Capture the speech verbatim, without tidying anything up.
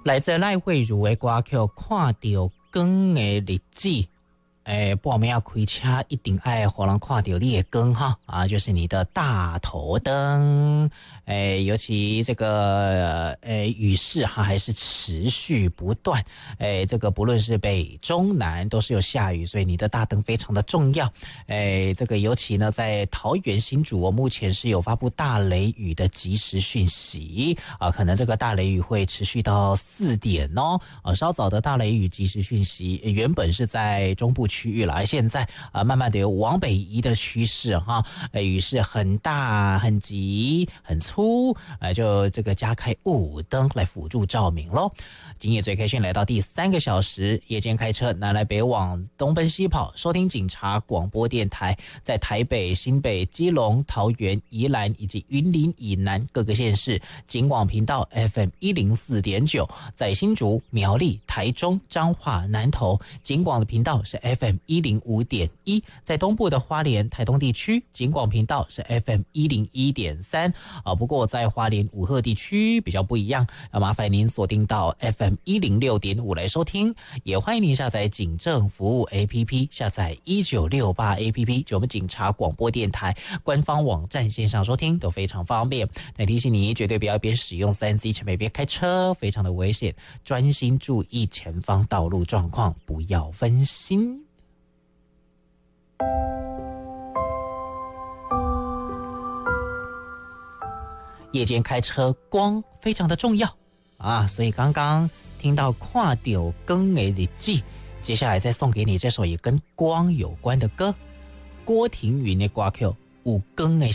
来自赖慧茹的歌曲，看到光的日子。诶，半暝要开车，一定爱互人看到你的光哈啊，就是你的大头灯。诶，尤其这个诶雨势哈还是持续不断。诶，这个不论是北中南都是有下雨，所以你的大灯非常的重要。诶，这个尤其呢在桃园新竹，我目前是有发布大雷雨的即时讯息啊，可能这个大雷雨会持续到四点哦。啊，稍早的大雷雨即时讯息原本是在中部区域了，现在啊慢慢的有往北移的趋势哈，呃雨势很大、很急、很粗，呃就这个加开雾灯来辅助照明咯。今夜最开讯来到第三个小时，夜间开车南来北往、东奔西跑，收听警察广播电台，在台北、新北、基隆、桃园、宜兰以及云林以南各个县市警广频道 F M 一零四点九，在新竹、苗栗、台中、彰化、南投警广的频道是 F M 一零五点一，在东部的花莲、台东地区警广频道是 F M 一零一点三啊。不过在花莲武鹤地区比较不一样，要麻烦您锁定到 F M 一零六点五来收听，也欢迎您下载警政服务 A P P， 下载一九六八 A P P， 就我们警察广播电台官方网站线上收听都非常方便。但提醒你绝对不要边使用 三 C 产品边开车，非常的危险，专心注意前方道路状况，不要分心。夜间开车光非常的重要啊，所以刚刚听到看到光的日子，接下来再送给你这首也跟光有关的歌，郭庭云的歌曲《有光的